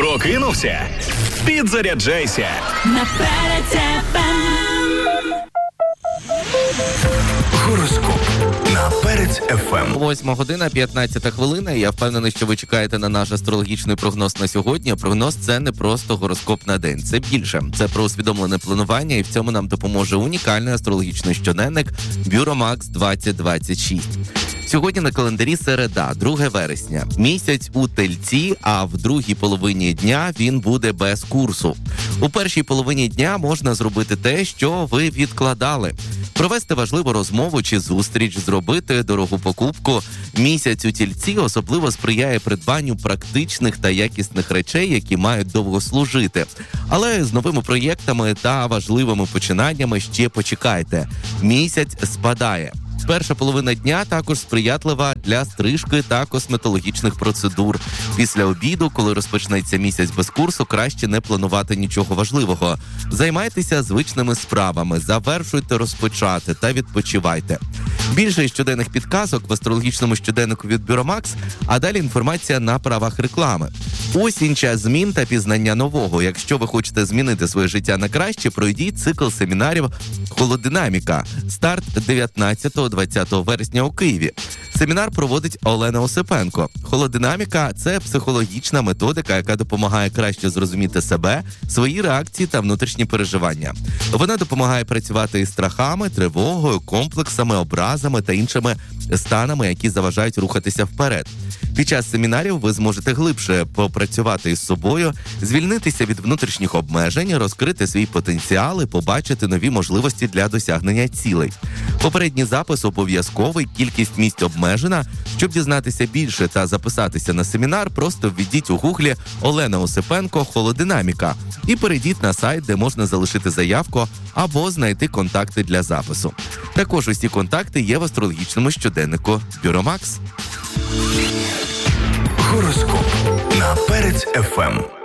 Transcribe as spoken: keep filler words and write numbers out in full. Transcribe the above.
Прокинувся? Підзаряджайся. На Перець еф ем. Гороскоп на Перець еф ем. Восьма година, п'ятнадцята хвилина. Я впевнений, що ви чекаєте на наш астрологічний прогноз на сьогодні. Прогноз – це не просто гороскоп на день. Це більше. Це про усвідомлене планування, і в цьому нам допоможе унікальний астрологічний щоденник Бюромакс двадцять двадцять шість. Сьогодні на календарі середа, друге вересня. Місяць у Тельці, а в другій половині дня він буде без курсу. У першій половині дня можна зробити те, що ви відкладали. Провести важливу розмову чи зустріч, зробити дорогу покупку. Місяць у Тільці особливо сприяє придбанню практичних та якісних речей, які мають довго служити. Але з новими проєктами та важливими починаннями ще почекайте. Місяць спадає. Перша половина дня також сприятлива для стрижки та косметологічних процедур. Після обіду, коли розпочнеться місяць без курсу, краще не планувати нічого важливого. Займайтеся звичними справами, завершуйте розпочати та відпочивайте. Більше щоденних підказок в астрологічному щоденнику від Бюромакс, а далі інформація на правах реклами. Осінь – час змін та пізнання нового. Якщо ви хочете змінити своє життя на краще, пройдіть цикл семінарів «Холодинаміка». Старт дев'ятнадцятого-двадцятого вересня у Києві. Семінар проводить Олена Осипенко. Холодинаміка – це психологічна методика, яка допомагає краще зрозуміти себе, свої реакції та внутрішні переживання. Вона допомагає працювати із страхами, тривогою, комплексами, образами та іншими станами, які заважають рухатися вперед. Під час семінарів ви зможете глибше попрацювати із собою, звільнитися від внутрішніх обмежень, розкрити свій потенціал і побачити нові можливості для досягнення цілей. Попередній запис обов'язковий, кількість місць обмежена. Щоб дізнатися більше та записатися на семінар, просто введіть у гуглі «Олена Осипенко. Холодинаміка» і перейдіть на сайт, де можна залишити заявку або знайти контакти для запису. Також усі контакти є в астрологічному щоденнику Бюромакс. Гороскоп на Перець еф ем.